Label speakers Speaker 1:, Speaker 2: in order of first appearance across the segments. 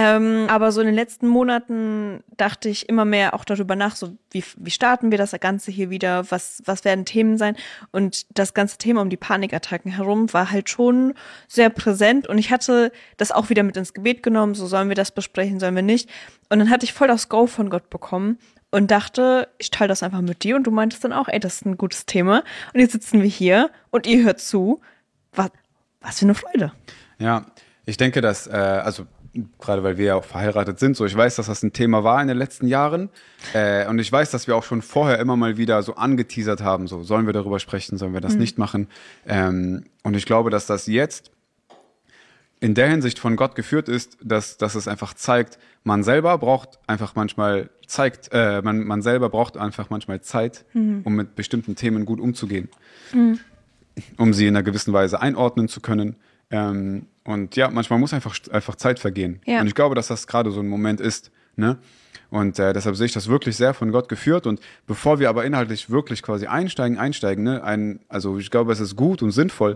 Speaker 1: Aber so in den letzten Monaten dachte ich immer mehr auch darüber nach, so wie starten wir das Ganze hier wieder, was werden Themen sein? Und das ganze Thema um die Panikattacken herum war halt schon sehr präsent und ich hatte das auch wieder mit ins Gebet genommen, so sollen wir das besprechen, sollen wir nicht? Und dann hatte ich voll das Go von Gott bekommen und dachte, ich teile das einfach mit dir und du meintest dann auch, ey, das ist ein gutes Thema und jetzt sitzen wir hier und ihr hört zu. Was für eine Freude.
Speaker 2: Ja, ich denke, dass, also gerade weil wir ja auch verheiratet sind, so ich weiß, dass das ein Thema war in den letzten Jahren und ich weiß, dass wir auch schon vorher immer mal wieder so angeteasert haben, so sollen wir darüber sprechen, sollen wir das nicht machen und ich glaube, dass das jetzt in der Hinsicht von Gott geführt ist, dass es einfach zeigt, man selber braucht einfach manchmal Zeit, um mit bestimmten Themen gut umzugehen, um sie in einer gewissen Weise einordnen zu können. Und ja, manchmal muss einfach Zeit vergehen. Ja. Und ich glaube, dass das gerade so ein Moment ist, ne? Und deshalb sehe ich das wirklich sehr von Gott geführt. Und bevor wir aber inhaltlich wirklich quasi einsteigen, ne, also ich glaube, es ist gut und sinnvoll,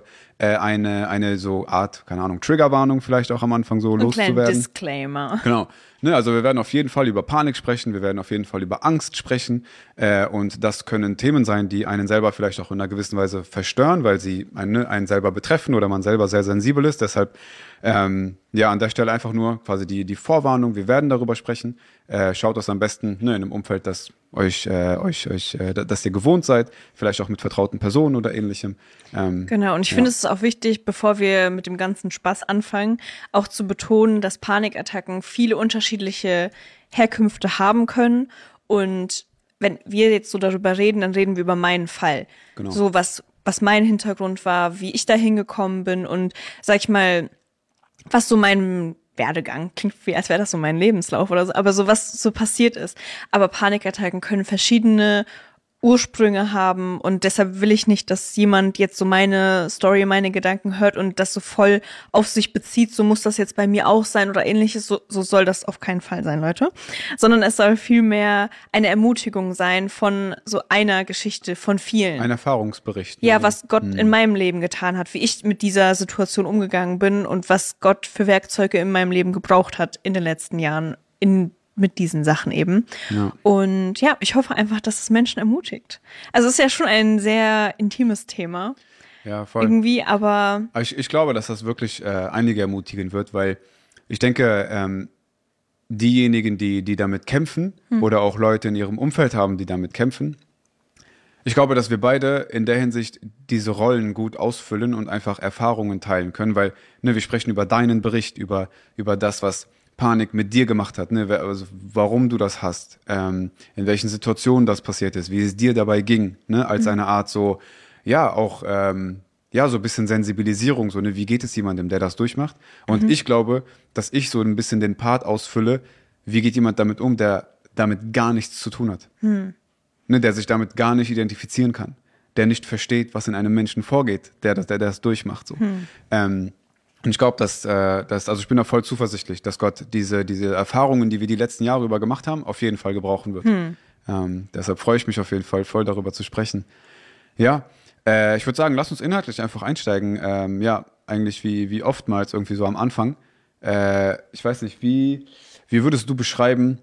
Speaker 2: eine so Art, keine Ahnung, Triggerwarnung vielleicht auch am Anfang so loszuwerden. Ein
Speaker 1: Disclaimer.
Speaker 2: Genau. Ne, also wir werden auf jeden Fall über Panik sprechen, wir werden auf jeden Fall über Angst sprechen und das können Themen sein, die einen selber vielleicht auch in einer gewissen Weise verstören, weil sie einen selber betreffen oder man selber sehr sensibel ist. Deshalb ja, an der Stelle einfach nur quasi die Vorwarnung, wir werden darüber sprechen. Schaut das am besten in einem Umfeld, das dass ihr gewohnt seid, vielleicht auch mit vertrauten Personen oder ähnlichem.
Speaker 1: Genau, und ich finde, es ist auch wichtig, bevor wir mit dem ganzen Spaß anfangen, auch zu betonen, dass Panikattacken viele unterschiedliche Herkünfte haben können. Und wenn wir jetzt so darüber reden, dann reden wir über meinen Fall.
Speaker 2: Genau.
Speaker 1: So was mein Hintergrund war, wie ich da hingekommen bin und, sag ich mal, was so mein Werdegang klingt, wie als wäre das so mein Lebenslauf oder so, aber so was so passiert ist. Aber Panikattacken können verschiedene Ursprünge haben und deshalb will ich nicht, dass jemand jetzt so meine Story, meine Gedanken hört und das so voll auf sich bezieht, so muss das jetzt bei mir auch sein oder ähnliches, so soll das auf keinen Fall sein, Leute, sondern es soll vielmehr eine Ermutigung sein von so einer Geschichte von vielen.
Speaker 2: Ein Erfahrungsbericht.
Speaker 1: Ja, was Gott in meinem Leben getan hat, wie ich mit dieser Situation umgegangen bin und was Gott für Werkzeuge in meinem Leben gebraucht hat in den letzten Jahren mit diesen Sachen eben. Ja. Und ja, ich hoffe einfach, dass es Menschen ermutigt. Also es ist ja schon ein sehr intimes Thema.
Speaker 2: Ja, voll.
Speaker 1: Irgendwie, aber
Speaker 2: ich glaube, dass das wirklich einige ermutigen wird, weil ich denke, diejenigen, die damit kämpfen oder auch Leute in ihrem Umfeld haben, die damit kämpfen, ich glaube, dass wir beide in der Hinsicht diese Rollen gut ausfüllen und einfach Erfahrungen teilen können, weil wir sprechen über deinen Bericht, über das, was Panik mit dir gemacht hat, ne? Also warum du das hast, in welchen Situationen das passiert ist, wie es dir dabei ging, ne? Als eine Art so, ja, auch, so ein bisschen Sensibilisierung, so, ne? Wie geht es jemandem, der das durchmacht? Und ich glaube, dass ich so ein bisschen den Part ausfülle, wie geht jemand damit um, der damit gar nichts zu tun hat, ne? Der sich damit gar nicht identifizieren kann, der nicht versteht, was in einem Menschen vorgeht, der das durchmacht, so. Und ich glaube, also ich bin da voll zuversichtlich, dass Gott diese Erfahrungen, die wir die letzten Jahre über gemacht haben, auf jeden Fall gebrauchen wird. Deshalb freue ich mich auf jeden Fall voll darüber zu sprechen. Ja, ich würde sagen, lass uns inhaltlich einfach einsteigen. Eigentlich wie oftmals irgendwie so am Anfang. Ich weiß nicht, wie würdest du beschreiben,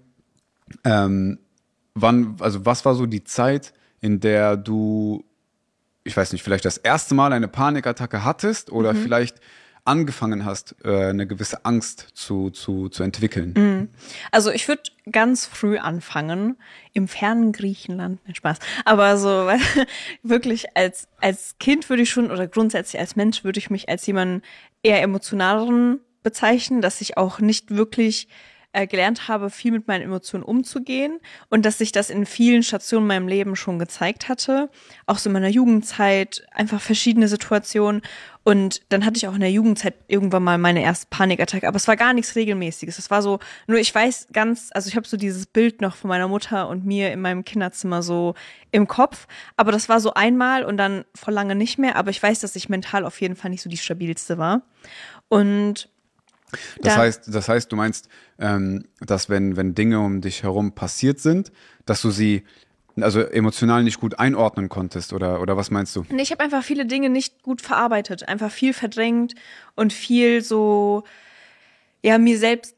Speaker 2: was war so die Zeit, in der du, ich weiß nicht, vielleicht das erste Mal eine Panikattacke hattest oder vielleicht angefangen hast, eine gewisse Angst zu entwickeln?
Speaker 1: Also ich würde ganz früh anfangen, im fernen Griechenland, nein, Spaß, aber so wirklich als Kind würde ich schon, oder grundsätzlich als Mensch würde ich mich als jemanden eher emotionaleren bezeichnen, dass ich auch nicht wirklich gelernt habe, viel mit meinen Emotionen umzugehen und dass sich das in vielen Stationen in meinem Leben schon gezeigt hatte, auch so in meiner Jugendzeit, einfach verschiedene Situationen und dann hatte ich auch in der Jugendzeit irgendwann mal meine erste Panikattacke, aber es war gar nichts Regelmäßiges, es war so, nur ich weiß also ich habe so dieses Bild noch von meiner Mutter und mir in meinem Kinderzimmer so im Kopf, aber das war so einmal und dann vor lange nicht mehr, aber ich weiß, dass ich mental auf jeden Fall nicht so die stabilste war und
Speaker 2: Das heißt, du meinst, dass wenn Dinge um dich herum passiert sind, dass du sie also emotional nicht gut einordnen konntest oder was meinst du?
Speaker 1: Nee, ich habe einfach viele Dinge nicht gut verarbeitet, einfach viel verdrängt und viel so, ja, mir selbst